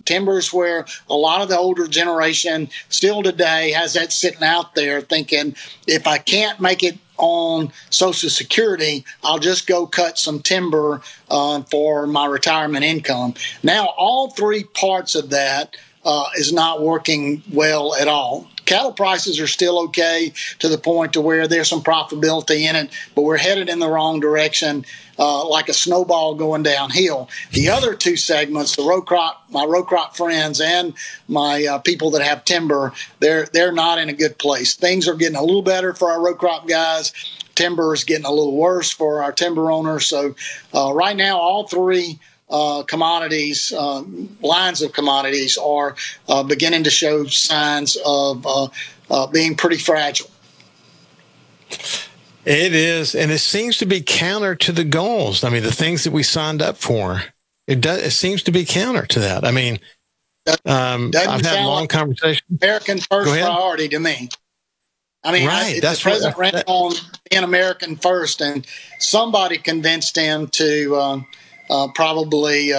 Timber is where a lot of the older generation still today has that sitting out there thinking, if I can't make it on Social Security, I'll just go cut some timber for my retirement income. Now, all three parts of that is not working well at all. Cattle prices are still okay to the point to where there's some profitability in it, but we're headed in the wrong direction, like a snowball going downhill. The other two segments, my row crop friends and my people that have timber, they're not in a good place. Things are getting a little better for our row crop guys. Timber is getting a little worse for our timber owners. So right now, all three commodities, lines of commodities are beginning to show signs of being pretty fragile. It is, and it seems to be counter to the goals. I mean, the things that we signed up for, it seems to be counter to that. I mean, I've had long conversations. American first priority to me. I mean, right, the president ran on being American first, and somebody convinced him to probably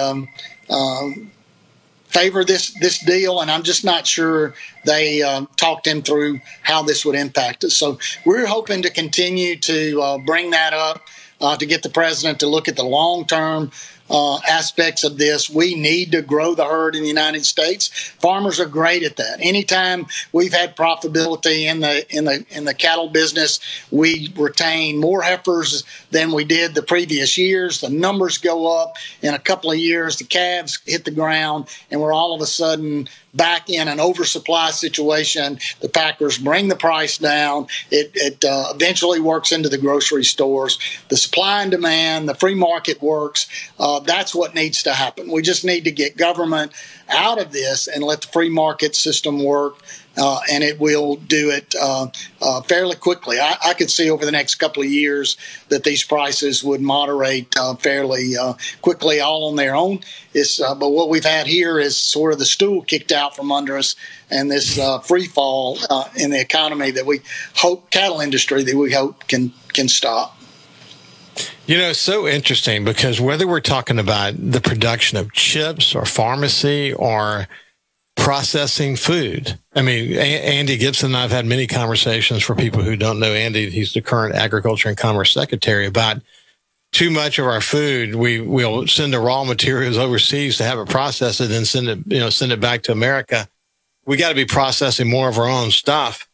favor this deal, and I'm just not sure they talked him through how this would impact us. So we're hoping to continue to bring that up to get the president to look at the long-term aspects of this. We need to grow the herd in the United States. Farmers are great at that. Anytime we've had profitability in the cattle business, we retain more heifers than we did the previous years. The numbers go up. In a couple of years, the calves hit the ground, and we're all of a sudden back in an oversupply situation. The packers bring the price down. It eventually works into the grocery stores. The supply and demand, the free market works. That's what needs to happen. We just need to get government out of this and let the free market system work, and it will do it fairly quickly. I could see over the next couple of years that these prices would moderate fairly quickly all on their own. But what we've had here is sort of the stool kicked out from under us, and this free fall in the economy that we hope, cattle industry, that we hope can stop. You know, it's so interesting because whether we're talking about the production of chips or pharmacy or processing food, I mean, Andy Gibson and I have had many conversations. For people who don't know Andy, he's the current Agriculture and Commerce Secretary, about too much of our food. We'll send the raw materials overseas to have it processed and then send it back to America. We got to be processing more of our own stuff.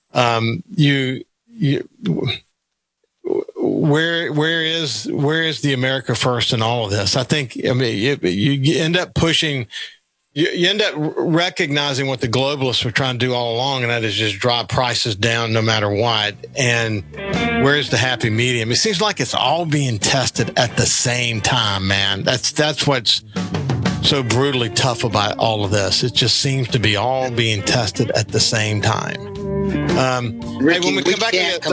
Where is the America first in all of this? I think, I mean, you end up pushing, you end up recognizing what the globalists were trying to do all along, and that is just drive prices down no matter what. And where's the happy medium? It seems like it's all being tested at the same time, man. That's what's so brutally tough about all of this. It just seems to be all being tested at the same time. Ricky, when we come back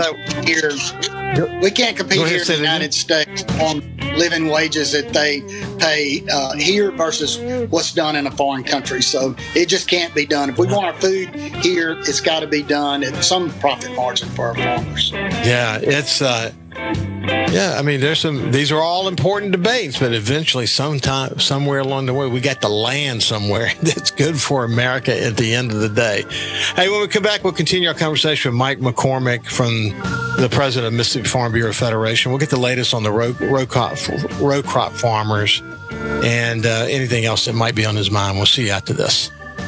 we can't compete here in the United States on living wages that they pay here versus what's done in a foreign country. So it just can't be done. If we want our food here, it's got to be done at some profit margin for our farmers. Yeah, it's I mean, these are all important debates, but eventually somewhere along the way, we got to land somewhere that's good for America at the end of the day. Hey, when we come back, we'll continue our conversation with Mike McCormick, from the president of Mississippi Farm Bureau Federation. We'll get the latest on the row crop farmers and anything else that might be on his mind. We'll see you after this.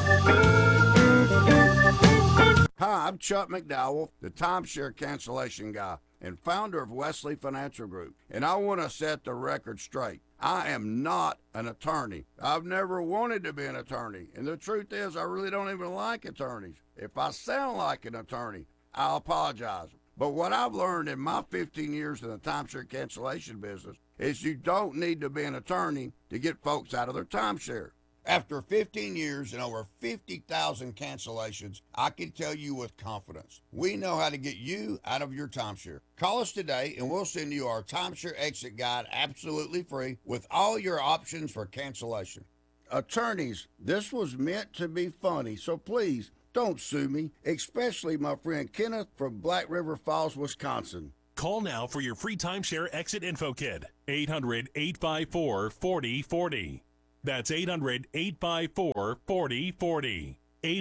Hi, I'm Chuck McDowell, the timeshare cancellation guy and founder of Wesley Financial Group, and I want to set the record straight. I am not an attorney. I've never wanted to be an attorney, and the truth is I really don't even like attorneys. If I sound like an attorney, I'll apologize. But what I've learned in my 15 years in the timeshare cancellation business is you don't need to be an attorney to get folks out of their timeshare. After 15 years and over 50,000 cancellations, I can tell you with confidence, we know how to get you out of your timeshare. Call us today and we'll send you our timeshare exit guide absolutely free with all your options for cancellation. Attorneys, this was meant to be funny, so please don't sue me, especially my friend Kenneth from Black River Falls, Wisconsin. Call now for your free timeshare exit info kit. 800-854-4040. That's 800-854-4040.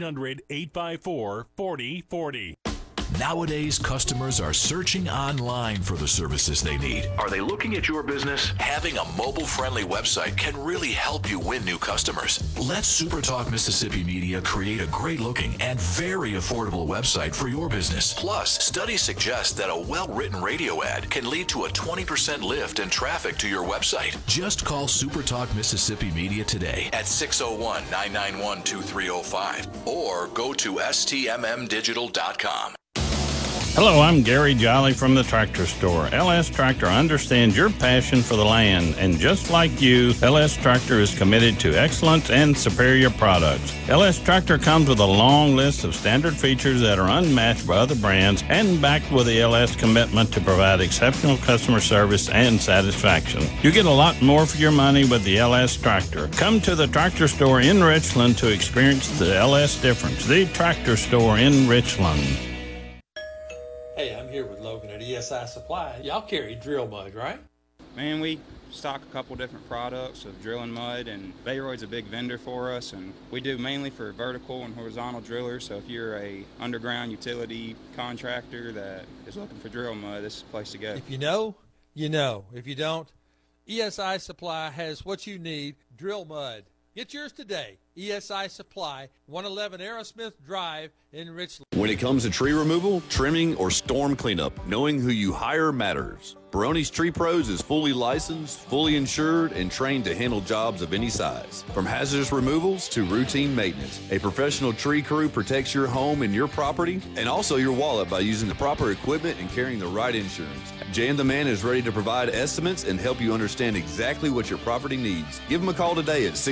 800-854-4040. Nowadays, customers are searching online for the services they need. Are they looking at your business? Having a mobile-friendly website can really help you win new customers. Let SuperTalk Mississippi Media create a great-looking and very affordable website for your business. Plus, studies suggest that a well-written radio ad can lead to a 20% lift in traffic to your website. Just call SuperTalk Mississippi Media today at 601-991-2305 or go to stmmdigital.com. Hello, I'm Gary Jolly from the Tractor Store. LS Tractor understands your passion for the land, and just like you, LS Tractor is committed to excellence and superior products. LS Tractor comes with a long list of standard features that are unmatched by other brands and backed with the LS commitment to provide exceptional customer service and satisfaction. You get a lot more for your money with the LS Tractor. Come to the Tractor Store in Richland to experience the LS difference. The Tractor Store in Richland. Hey, I'm here with Logan at ESI Supply. Y'all carry drill mud, right? Man, we stock a couple different products of drilling mud, and Bayroyd's a big vendor for us, and we do mainly for vertical and horizontal drillers. So if you're a underground utility contractor that is looking for drill mud, this is the place to go. If you know, you know. If you don't, ESI Supply has what you need, drill mud. Get yours today. ESI Supply, 111 Aerosmith Drive in Richland. When it comes to tree removal, trimming, or storm cleanup, knowing who you hire matters. Barone's Tree Pros is fully licensed, fully insured, and trained to handle jobs of any size. From hazardous removals to routine maintenance, a professional tree crew protects your home and your property, and also your wallet by using the proper equipment and carrying the right insurance. Jan the Man is ready to provide estimates and help you understand exactly what your property needs. Give him a call today at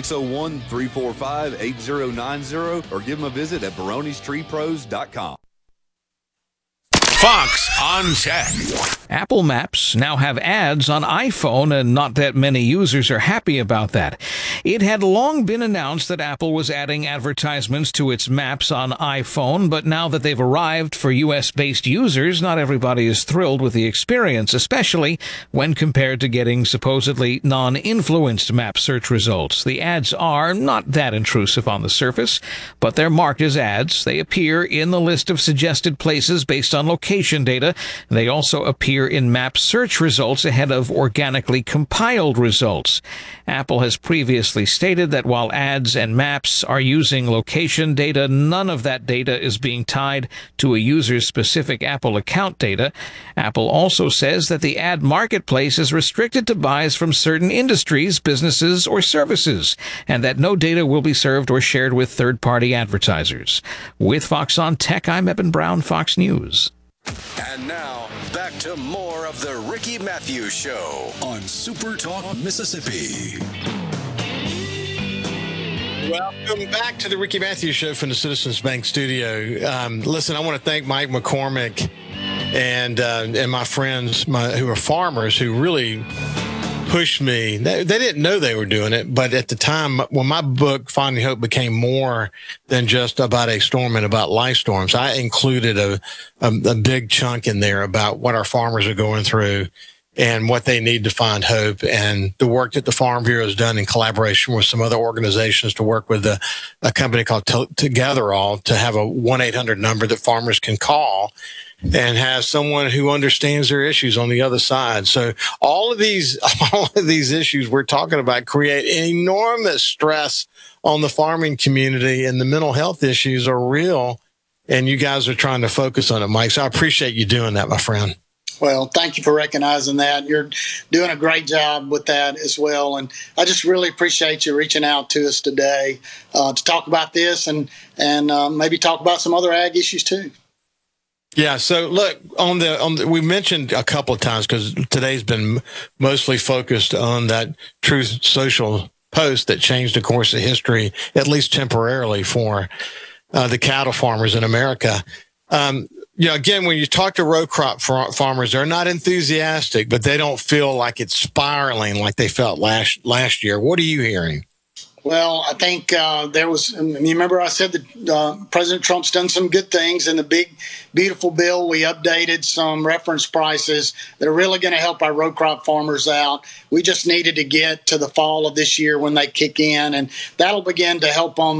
601-345-8090 or give him a visit at baronestreepros.com. Fox on Tech. Apple Maps now have ads on iPhone, and not that many users are happy about that. It had long been announced that Apple was adding advertisements to its maps on iPhone, but now that they've arrived for U.S.-based users, not everybody is thrilled with the experience, especially when compared to getting supposedly non-influenced map search results. The ads are not that intrusive on the surface, but they're marked as ads. They appear in the list of suggested places based on location data. They also appear in map search results ahead of organically compiled results. Apple has previously stated that while ads and maps are using location data, none of that data is being tied to a user's specific Apple account data. Apple also says that the ad marketplace is restricted to buys from certain industries, businesses, or services, and that no data will be served or shared with third-party advertisers. With Fox on Tech, I'm Eben Brown, Fox News. And now, back to more of the Ricky Matthews Show on Super Talk Mississippi. Welcome back to the Ricky Matthews Show from the Citizens Bank studio. Listen, I want to thank Mike McCormick and my friends who are farmers who really pushed me. They didn't know they were doing it, but at the time, when my book Finding Hope became more than just about a storm and about life storms, I included a big chunk in there about what our farmers are going through and what they need to find hope, and the work that the Farm Bureau has done in collaboration with some other organizations to work with a company called Togetherall to have a 1-800 number that farmers can call and have someone who understands their issues on the other side. So all of these issues we're talking about create enormous stress on the farming community, and the mental health issues are real, and you guys are trying to focus on it, Mike. So I appreciate you doing that, my friend. Well, thank you for recognizing that. You're doing a great job with that as well. And I just really appreciate you reaching out to us today to talk about this and maybe talk about some other ag issues too. Yeah. So look, we mentioned a couple of times, because today's been mostly focused on that Truth Social post that changed the course of history, at least temporarily, for the cattle farmers in America. Again, when you talk to row crop farmers, they're not enthusiastic, but they don't feel like it's spiraling like they felt last year. What are you hearing? Well, I think there was, you remember I said that President Trump's done some good things in the big, beautiful bill. We updated some reference prices that are really going to help our row crop farmers out. We just needed to get to the fall of this year when they kick in, and that'll begin to help them